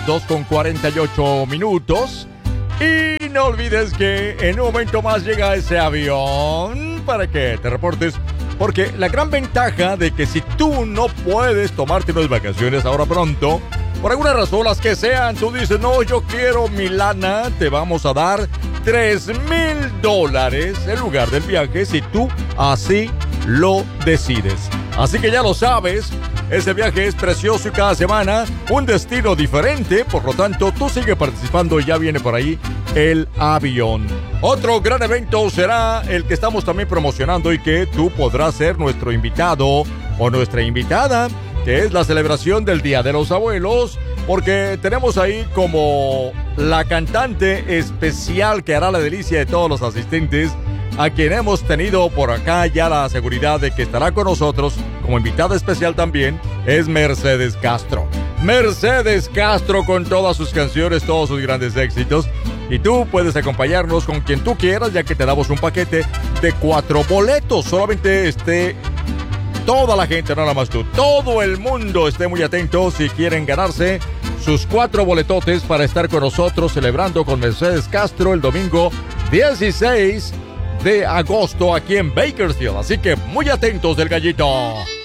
2:48. Y no olvides que en un momento más llega ese avión para que te reportes. Porque la gran ventaja de que si tú no puedes tomarte unas vacaciones ahora pronto, por alguna razón, las que sean, tú dices, no, yo quiero mi lana, te vamos a dar $3,000 en lugar del viaje si tú así lo decides. Así que ya lo sabes, ese viaje es precioso y cada semana un destino diferente. Por lo tanto, tú sigue participando y ya viene por ahí el avión. Otro gran evento será el que estamos también promocionando y que tú podrás ser nuestro invitado o nuestra invitada, que es la celebración del Día de los Abuelos, porque tenemos ahí como la cantante especial que hará la delicia de todos los asistentes, a quien hemos tenido por acá ya la seguridad de que estará con nosotros como invitada especial también, es Mercedes Castro. Mercedes Castro con todas sus canciones, todos sus grandes éxitos. Y tú puedes acompañarnos con quien tú quieras, ya que te damos un paquete de 4 boletos. Solamente toda la gente, no nada más tú, todo el mundo esté muy atento si quieren ganarse sus 4 boletotes para estar con nosotros celebrando con Mercedes Castro el domingo 16 de agosto aquí en Bakersfield. Así que muy atentos del gallito.